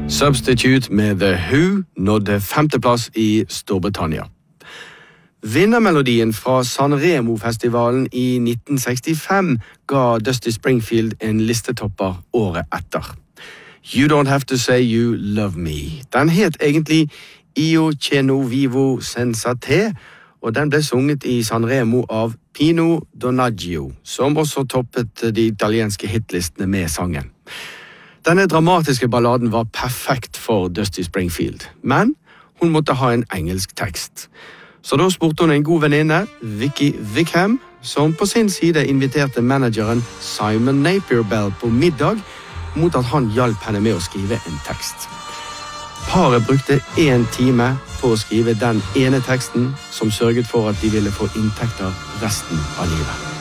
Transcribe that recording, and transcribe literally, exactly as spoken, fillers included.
Substitute med The Who nådde femteplass i Storbritannia. Vinnermelodien fra Sanremo-festivalen i nitten sekstifem ga Dusty Springfield en listetopper året etter. You Don't Have To Say You Love Me. Den het egentlig Io che no vivo senza te, og den ble sunget i Sanremo av Pino Donaggio, som også toppet de italienske hitlistene med sangen. Denne dramatiske balladen var perfekt for Dusty Springfield, men hun måtte ha en engelsk tekst. Så da spurte hun en god venninne, Vicky Wickham, som på sin side inviterte manageren Simon Napier Bell på middag, mot at han hjalp henne med å skrive en tekst. Paret brukte en time på å skrive den ene teksten, som sørget for at de ville få inntekter resten av livet.